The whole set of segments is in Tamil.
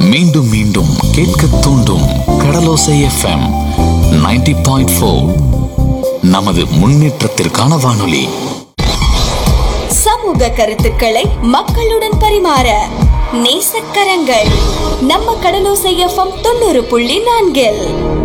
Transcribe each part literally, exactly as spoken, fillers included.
மீண்டும் மீண்டும் கேட்க தூண்டும் கடலோசை எஃப்எம் நைன்டி பாயிண்ட் ஃபோர். நமது முன்னேற்றத்திற்கான வானொலி. சமூக கருத்துக்களை மக்களுடன் பரிமாற நேசக்கரங்கள் நம்ம கடலோசை எஃப்எம் தொண்ணூறு புள்ளி நான்கில்.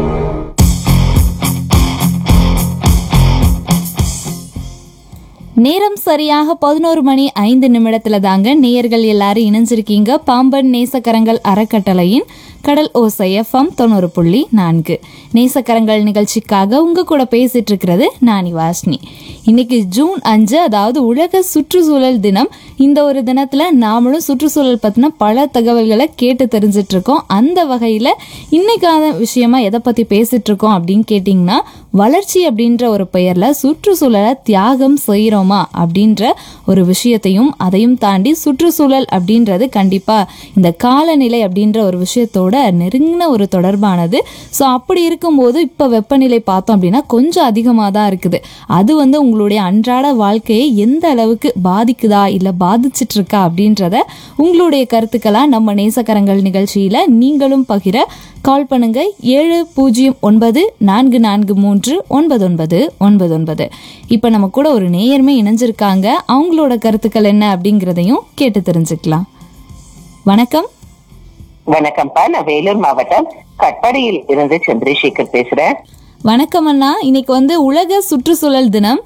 நேரம் சரியாக பதினோரு மணி ஐந்து நிமிடத்துல தாங்க நேயர்கள் எல்லாரும் இணைஞ்சிருக்கீங்க பாம்பன் நேசக்கரங்கள் அறக்கட்டளையின் கடல் ஓசை எஃப்எம் தொண்ணூறு புள்ளி நான்கு. நேசக்கரங்கள் நிகழ்ச்சிக்காக உங்க கூட பேசிட்டு இருக்கிறது நானி வாஷ்னி. இன்னைக்கு ஜூன் அஞ்சு, அதாவது உலக சுற்றுச்சூழல் தினம். இந்த ஒரு தினத்துல நாமளும் சுற்றுச்சூழல் பத்தின பல தகவல்களை கேட்டு தெரிஞ்சிட்டு இருக்கோம். அந்த வகையில இன்னைக்கான விஷயமா எதை பத்தி பேசிட்டு இருக்கோம் அப்படின்னு கேட்டீங்கன்னா, வளர்ச்சி அப்படின்ற ஒரு பெயர்ல சுற்றுச்சூழலை தியாகம் செய்யறோமா அப்படின்ற ஒரு விஷயத்தையும், அதையும் தாண்டி சுற்றுச்சூழல் அப்படின்றது கண்டிப்பா இந்த காலநிலை அப்படின்ற ஒரு விஷயத்தோட நெருங்கின ஒரு தொடர்பானது. ஸோ அப்படி இருக்கும்போது இப்போ வெப்பநிலை பார்த்தோம் அப்படின்னா கொஞ்சம் அதிகமாக தான் இருக்குது. அது வந்து உங்களுடைய அன்றாட வாழ்க்கையை எந்த அளவுக்கு பாதிக்குதா இல்லை பாதிச்சிட்டு இருக்கா அப்படின்றத உங்களுடைய கருத்துக்களாக நம்ம நேசக்கரங்கள் நிகழ்ச்சியில் நீங்களும் பகிர கால் பண்ணுங்க. ஏழு பூஜ்ஜியம் ஒன்பது நான்கு நான்கு மூன்று ஒன்பது ஒன்பது ஒன்பது ஒன்பது. இப்போ நம்ம கூட ஒரு நேயர்மே இணைஞ்சிருக்காங்க. அவங்களோட கருத்துக்கள் என்ன அப்படிங்கிறதையும் கேட்டு தெரிஞ்சுக்கலாம். வணக்கம். வணக்கம்ப்பா, நான் வேலூர் மாவட்டம் கட்பாடியில் இருந்து சந்திரசேகர் பேசுறேன். வணக்கம் அண்ணா. இன்னைக்கு வந்து உலக சுற்றுச்சூழல் தினம்.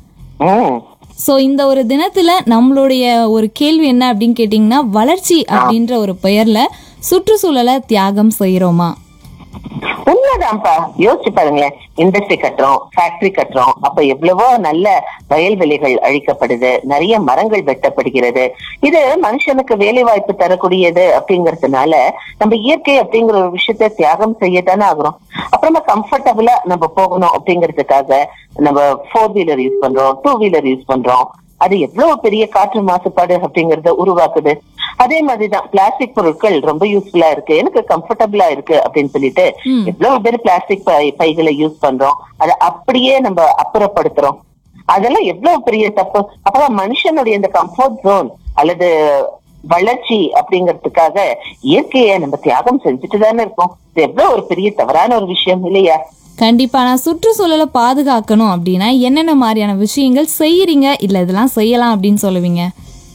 சோ இந்த ஒரு தினத்துல நம்மளுடைய ஒரு கேள்வி என்ன அப்படின்னு கேட்டீங்கன்னா, வளர்ச்சி அப்படின்ற ஒரு பெயர்ல சுற்றுச்சூழலை தியாகம் செய்யறோமா? உண்மைதான்ப்பா. யோசிச்சு பாருங்களேன், இண்டஸ்ட்ரி கட்டுறோம், ஃபேக்டரி கட்டுறோம், அப்ப எவ்வளவோ நல்ல வயல்வெளிகள் அழிக்கப்படுது, நிறைய மரங்கள் வெட்டப்படுகிறது. இது மனுஷனுக்கு வேலை வாய்ப்பு தரக்கூடியது அப்படிங்கறதுனால நம்ம இயற்கை அப்படிங்கிற ஒரு விஷயத்த தியாகம் செய்யத்தானே ஆகுறோம். அப்புறமா கம்ஃபர்டபுளா நம்ம போகணும் அப்படிங்கறதுக்காக நம்ம ஃபோர் வீலர் யூஸ் பண்றோம், டூ வீலர் யூஸ் பண்றோம். அது எவ்வளவு பெரிய காற்று மாசுபாடு அப்படிங்கறத உருவாக்குது. அதே மாதிரிதான் பிளாஸ்டிக் பொருட்கள் ரொம்ப யூஸ்ஃபுல்லா இருக்கு, எனக்கு கம்ஃபர்டபுளா இருக்கு அப்படின்னு சொல்லிட்டு எவ்வளவு பேர் பிளாஸ்டிக் பைகளை யூஸ் பண்றோம், அதை அப்படியே நம்ம அப்புறப்படுத்துறோம். அதெல்லாம் எவ்வளவு பெரிய தப்பு. அப்பதான் மனுஷனுடைய இந்த கம்ஃபர்ட் ஜோன் அல்லது வளர்ச்சி அப்படிங்கறதுக்காக இயற்கையை நம்ம தியாகம் செஞ்சுட்டு தானே இருக்கோம். இது எவ்வளவு ஒரு பெரிய தவறான ஒரு விஷயம் இல்லையா? கண்டிப்பா. நான் சுற்றுச்சூழலை பாதுகாக்கணும் அப்படின்னா என்னென்ன மாதிரியான விஷயங்கள் செய்யறீங்க, இல்ல இதெல்லாம் செய்யலாம் அப்படின்னு சொல்லுவீங்க?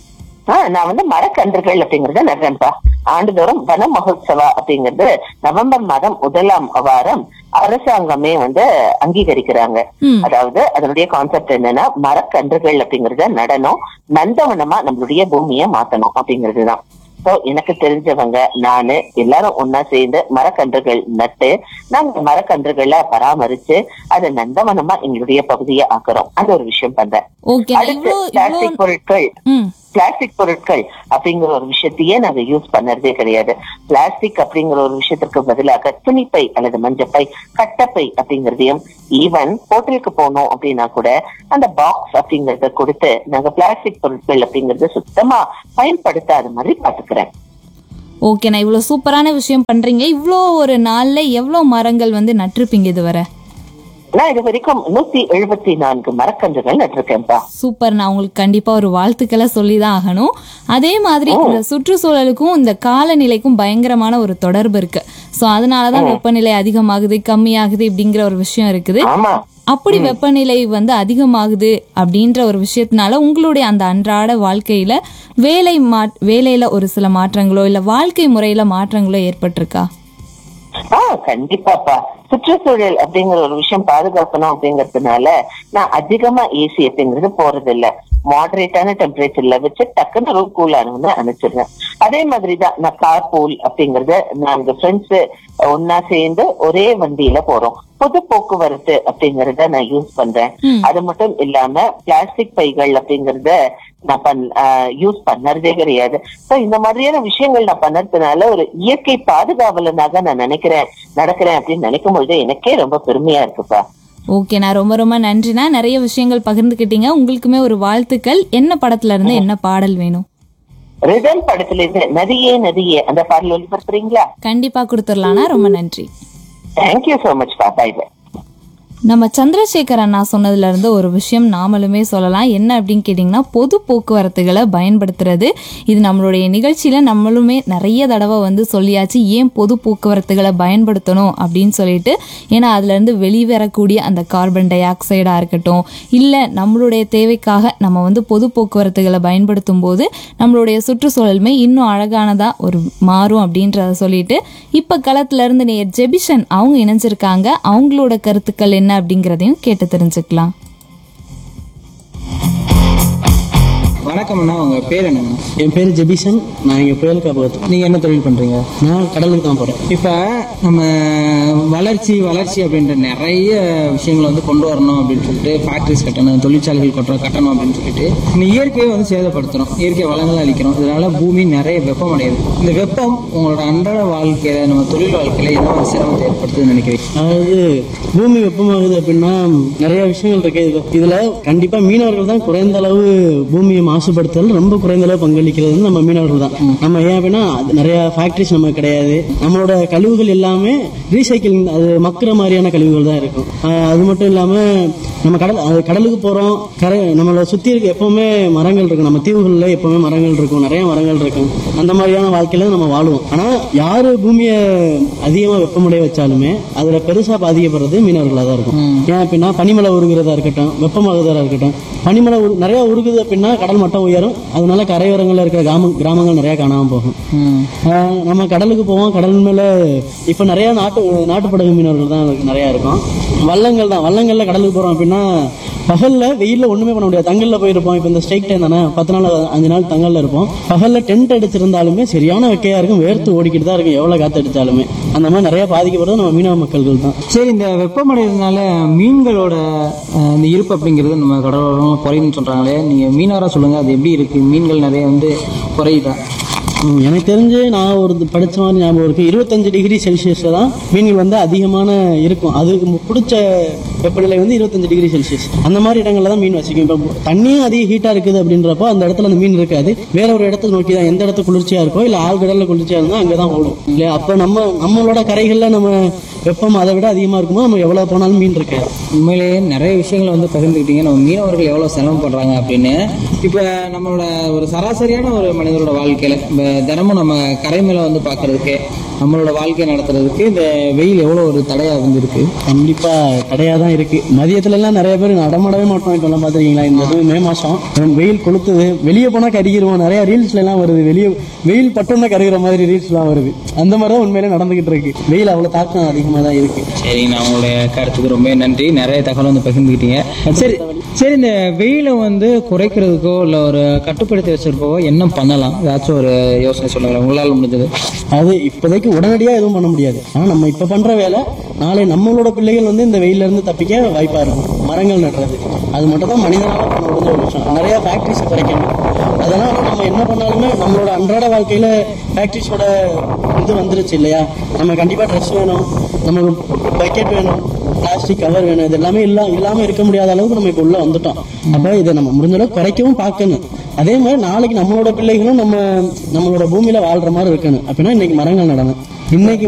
ஆஹ் நான் வந்து மரக்கன்றுகள் அப்படிங்கறத நடுறேன்ப்பா. ஆண்டுதோறும் வன மகோத்சவா அப்படிங்கறது நவம்பர் மாதம் முதலாம் வாரம் அரசாங்கமே வந்து அங்கீகரிக்கிறாங்க. அதாவது அதனுடைய கான்செப்ட் என்னன்னா, மரக்கன்றுகள் அப்படிங்கறத நடனம், நந்தவனமா நம்மளுடைய பூமியை மாத்தணும் அப்படிங்கறதுதான். சோ எனக்கு தெரிஞ்சவங்க நானு எல்லாரும் ஒன்னா சேர்ந்து மரக்கன்றுகள் நட்டு நாங்க மரக்கன்றுகளை பராமரிச்சு அதை நந்தவனமா எங்களுடைய பகுதியை ஆக்குறோம். அந்த ஒரு விஷயம் பண்றேன். அடுத்து பிளாஸ்டிக் பொருட்கள் பிளாஸ்டிக் பொருட்கள் அப்படிங்கிற ஒரு விஷயத்தையே நாங்க யூஸ் பண்ணறதே கிடையாது. பிளாஸ்டிக் அப்படிங்கிற ஒரு விஷயத்திற்கு பதிலாக துணிப்பை அல்லது மஞ்சப்பை, கட்டப்பை அப்படிங்கறதையும், ஈவன் ஹோட்டலுக்கு போனோம் அப்படின்னா கூட அந்த பாக்ஸ் அப்படிங்கறத கொடுத்து நாங்க பிளாஸ்டிக் பொருட்கள் அப்படிங்கறத சுத்தமா பயன்படுத்தாத மாதிரி பாத்துக்கிறேன். ஓகே, நான் இவ்வளவு சூப்பரான விஷயம் பண்றீங்க. இவ்வளோ ஒரு நாள்ல எவ்வளவு மரங்கள் வந்து நட்டிருப்பீங்க இதுவரை? நான் இது வரைக்கும் நூத்தி எழுபத்தி நான்கு மரக்கன்றுகள் நட்டிருக்கேன்ப்பா. சூப்பர். நான் உங்களுக்கு கண்டிப்பா ஒரு வாழ்த்துக்களை சொல்லிதான் ஆகணும். அதே மாதிரி இந்த சுற்றுச்சூழலுக்கும் இந்த காலநிலைக்கும் பயங்கரமான ஒரு தொடர்பு இருக்கு. சோ அதனாலதான் வெப்பநிலை அதிகமாகுது, கம்மியாகுது இப்படிங்கிற ஒரு விஷயம் இருக்குது. அப்படி வெப்பநிலை வந்து அதிகமாகுது அப்படின்ற ஒரு விஷயத்தினால உங்களுடைய அந்த அன்றாட வாழ்க்கையில வேலை மா வேலையில ஒரு சில மாற்றங்களோ இல்ல வாழ்க்கை முறையில மாற்றங்களோ ஏற்பட்டிருக்கா? ஆஹ் கண்டிப்பாப்பா. சுற்றுச்சூழல் அப்படிங்கிற ஒரு விஷயம் பாதுகாக்கணும் அப்படிங்கறதுனால நான் அதிகமா ஏசி அப்படிங்கிறது போறது இல்ல. மாடரேட்டான டெம்பரேச்சர்ல வச்சு டக்குன்னு ரூம் கூல் ஆனவங்க அனுப்பிச்சிடுறேன். அதே மாதிரிதான் நான் கார் பூல் அப்படிங்கறத நாங்க ஃப்ரெண்ட்ஸ் ஒன்னா சேர்ந்து ஒரே வண்டியில போறோம். பொது போக்குவரத்து அப்படிங்கறத நான் யூஸ் பண்றேன். அது மட்டும் இல்லாம பிளாஸ்டிக் பைகள் அப்படிங்கறத நான் பண் யூஸ் பண்ணறதே கிடையாது. இந்த மாதிரியான விஷயங்கள் நான் பண்ணறதுனால ஒரு இயற்கை பாதுகாவலனாக நான் நினைக்கிறேன் நடக்கிறேன் அப்படின்னு நினைக்கும் பொழுது எனக்கே ரொம்ப பெருமையா இருக்குப்பா. ஓகே, நான் ரொம்ப ரொம்ப நன்றினா. நிறைய விஷயங்கள் பகிர்ந்துக்கிட்டீங்க. உங்களுக்குமே ஒரு வாழ்த்துக்கள். என்ன படத்துல இருந்து என்ன பாடல் வேணும்? ரிதம் படத்துல இருந்து நதியே நதியே அந்த பாடல் ஒளிபரப்புறீங்களா? கண்டிப்பா கொடுத்துடலாம்னா. ரொம்ப நன்றி. தேங்க்யூ சோ மச் பா. By by. நம்ம சந்திரசேகர் அண்ணா சொன்னதுல இருந்து ஒரு விஷயம் நாமளுமே சொல்லலாம். என்ன அப்படின்னு கேட்டிங்கன்னா, பொது போக்குவரத்துகளை பயன்படுத்துறது. இது நம்மளுடைய நிகழ்ச்சியில நம்மளுமே நிறைய தடவை வந்து சொல்லியாச்சு, ஏன் பொது போக்குவரத்துகளை பயன்படுத்தணும் அப்படின்னு சொல்லிட்டு. ஏன்னா அதுல இருந்து வெளிவரக்கூடிய அந்த கார்பன் டை ஆக்சைடா இருக்கட்டும், இல்ல நம்மளுடைய தேவைக்காக நம்ம வந்து பொது போக்குவரத்துகளை பயன்படுத்தும் போது நம்மளுடைய சுற்றுச்சூழலுமே இன்னும் அழகானதா ஒரு மாறும் அப்படின்றத சொல்லிட்டு, இப்ப களத்துல இருந்து நேர் ஜெபிஷன் அவங்க இணைஞ்சிருக்காங்க. அவங்களோட கருத்துக்கள் என்ன அப்படிங்கறதையும் கேட்டு தெரிஞ்சுக்கலாம். வணக்கம் அண்ணா, உங்க பேர் என்னங்க? என் பேர் ஜெபிசன். நான் இங்கே புயல் காப்பகத்து. நீங்க என்ன தொழில் பண்றீங்க? நான் கடலுக்கு தான் போறேன். இப்ப நம்ம வளர்ச்சி வளர்ச்சி அப்படின்ற நிறைய விஷயங்களை வந்து கொண்டு வரணும் அப்படின்னு சொல்லிட்டு ஃபேக்டரிஸ் கட்டணும், தொழிற்சாலைகள் கட்டணும் கட்டணும் அப்படின்னு சொல்லிட்டு இந்த இயற்கையை வந்து சேதப்படுத்துறோம், இயற்கை வளங்களை அழிக்கிறோம். இதனால பூமி நிறைய வெப்பம் அடையுது. இந்த வெப்பம் உங்களோட அன்றாட வாழ்க்கையில, நம்ம தொழில் வாழ்க்கையில என்ன ஒரு சிரமத்தை ஏற்படுத்துதுன்னு நினைக்கிறேன்? அதாவது பூமி வெப்பமாகுது அப்படின்னா நிறைய விஷயங்கள் இருக்கு. இது இதுல கண்டிப்பா மீனவர்கள் தான் குறைந்த அளவு பூமியை மாசுபடுத்தல் ரொம்ப குறைந்த அளவு பங்களிக்கிறது நம்ம மீனவர்கள் தான். நம்ம ஏன் அப்படின்னா நிறைய ஃபேக்டரிஸ் நம்ம கிடையாது. நம்மளோட கழிவுகள் எல்லாமே ரீசைக்கிளிங், அது மக்குற மாதிரியான கழிவுகள் தான் இருக்கும். அது மட்டும் இல்லாம நம்ம கடல் கடலுக்கு போறோம், கரை நம்மளை சுத்தி இருக்க எப்பவுமே மரங்கள் இருக்கும். நம்ம தீவுகள்ல எப்பவுமே மரங்கள் இருக்கும், நிறைய மரங்கள் இருக்கும். அந்த மாதிரியான வாழ்க்கையில நம்ம வாழுவோம். ஆனா யாரு பூமியை அதிகமா வெப்பமுடைய வச்சாலுமே அதுல பெருசா பாதிக்கப்படுறது மீனவர்களா தான் இருக்கும். ஏன் அப்படின்னா பனிமலை உருகிறதா இருக்கட்டும், வெப்பமாகுதா இருக்கட்டும், பனிமலை நிறைய உருகுது அப்படின்னா கடல் மட்டம் உயரும். அதனால கரையோரங்கள்ல இருக்கிற கிராம கிராமங்கள் நிறைய காணாம போகும். நம்ம கடலுக்கு போவோம், கடல் மேல இப்ப நிறைய நாட்டு நாட்டுப்படகு மீனவர்கள் தான் நிறைய இருக்கும். வள்ளங்கள் தான், வள்ளங்கள்ல கடலுக்கு போறோம் அப்படின்னா பகல்ல வெயில்ல ஒண்ணுமே பண்ண முடியாது. தங்கல்ல போயிருப்போம். இப்ப இந்த ஸ்ட்ரைக் டைம் தானே, பத்து நாள் அஞ்சு நாள் தங்கல்ல இருப்போம். பகல்ல டென்ட் அடிச்சிருந்தாலுமே சரியான வெக்கையா இருக்கும், வேர்த்து ஓடிக்கிட்டு தான் இருக்கும் எவ்வளவு காத்து அடிச்சாலுமே. அந்த மாதிரி நிறைய பாதிக்கப்படுறது நம்ம மீனவ மக்கள்கள் தான். சரி, இந்த வெப்பமடைறதுனால மீன்களோட இந்த இருப்பு அப்படிங்கிறது நம்ம கடலோரம் குறையுன்னு சொல்றாங்களே, நீங்க மீனவரா சொல்லுங்க, அது எப்படி இருக்கு? மீன்கள் நிறைய வந்து குறையுதா? எனக்கு தெரிஞ்சு நான் ஒரு படிச்ச மாதிரி ஞாபகம் இருக்கு, இருபத்தஞ்சு டிகிரி செல்சியஸ்ல தான் மீன்கள் வந்து அதிகமான இருக்கும். அதுக்கு பிடிச்ச வெப்பநிலை வந்து இருபத்தஞ்சு டிகிரி செல்சியஸ். அந்த மாதிரி இடங்கள்ல தான் மீன் வசிக்கும். இப்போ தண்ணியும் அதிக ஹீட்டா இருக்குது அப்படின்றப்போ அந்த இடத்துல அந்த மீன் இருக்காது. வேற ஒரு இடத்தை நோக்கி தான், எந்த இடத்துல குளிர்ச்சியா இருக்கோ இல்ல ஆழ்கடல்ல குளிர்ச்சியா இருந்தா அங்கதான் ஓடும் இல்லையா. அப்ப நம்ம நம்மளோட கரைகள்ல நம்ம வெப்பம் அதை விட அதிகமா இருக்குமோ நம்ம எவ்வளவு போனாலும் மீன் இருக்காது. உண்மையிலேயே நிறைய விஷயங்களை வந்து பகிர்ந்துக்கிட்டீங்க. நம்ம மீனவர்கள் எவ்வளவு சிரமப்படுறாங்க அப்படின்னு. இப்ப நம்மளோட ஒரு சராசரியான ஒரு மனிதரோட வாழ்க்கையில தினமும் நம்ம கரை மேல வந்து பாக்குறதுக்கு, நம்மளோட வாழ்க்கை நடத்துறதுக்கு இந்த வெயில் எவ்வளவு ஒரு தடையா இருந்திருக்கு? கண்டிப்பா தடையா தான் இருக்கு. மதியத்துல எல்லாம் நிறைய பேர் நடமாடவே மாட்டோம். இப்ப எல்லாம் பாத்துருக்கீங்களா, இந்த மே மாசம் வெயில் கொளுத்துது, வெளியே போனா கருகிருவோம். நிறைய ரீல்ஸ்ல எல்லாம் வருது, வெளியே வெயில் பட்டோம்னா கருகிற மாதிரி ரீல்ஸ் எல்லாம் வருது. அந்த மாதிரிதான் உண்மையிலே நடந்துகிட்டு இருக்கு. வெயில் அவ்வளவு தாக்கம் அதிகமா தான் இருக்கு. சரி, நான் உங்களுடைய கருத்துக்கு ரொம்ப நன்றி. நிறைய தகவல் வந்து பகிர்ந்துக்கிட்டீங்க. சரி சரி இந்த வெயிலை வந்து குறைக்கிறதுக்கோ இல்ல ஒரு கட்டுப்படுத்தி வச்சிருக்கோ என்ன பண்ணலாம்? ஏதாச்சும் ஒரு யோசனை சொல்லுங்க உங்களால முடிஞ்சது. அது இப்போதைக்கு உடனடியா எதுவும் பண்ண முடியாது. ஆனா நம்ம இப்ப பண்ற வேலை நாளை நம்மளோட பிள்ளைகள் வந்து இந்த வெயில இருந்து தப்பிக்க வாய்ப்பா இருக்கும். மரங்கள் நடுறது அது மட்டும் தான் மனிதனால பண்ண முடிஞ்ச ஒரு விஷயம். நிறைய ஃபேக்டரிஸ் குறைக்கணும். அதெல்லாம் நம்ம என்ன பண்ணாலுமே நம்மளோட அன்றாட வாழ்க்கையில ஃபேக்டரிஸோட இது வந்துருச்சு இல்லையா. நம்ம கண்டிப்பா ட்ரெஸ் வேணும், நமக்கு பக்கெட் வேணும், பிளாஸ்டிக் கவர் வேணும். இது எல்லாமே இல்ல இல்லாம இருக்க முடியாத அளவுக்கு நம்ம இப்ப உள்ள வந்துட்டோம். அப்ப இதை நம்ம முடிஞ்ச அளவுக்கு குறைக்கவும் பார்க்கணும். அதே மாதிரி நாளைக்கு நம்மளோட பிள்ளைகளும் நம்ம நம்மளோட பூமியில வாழ்ற மாதிரி இருக்கணும். அப்படின்னா இன்னைக்கு மரங்கள் நடணும். இன்னைக்கு